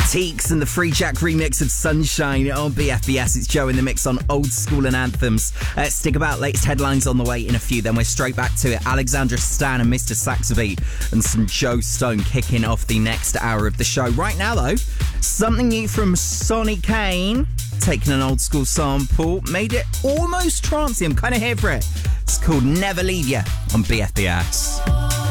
Teeks and the Free Jack remix of Sunshine on BFBS. It's Joe in the mix on Old School and Anthems. Stick about, latest headlines on the way in a few, then we're straight back to it. Alexandra Stan and Mr. Saxobeat and some Joe Stone kicking off the next hour of the show. Right now though, something new from Sonny Kane, taking an old school sample, made it almost trancey. I'm kind of here for it. It's called Never Leave Ya on BFBS.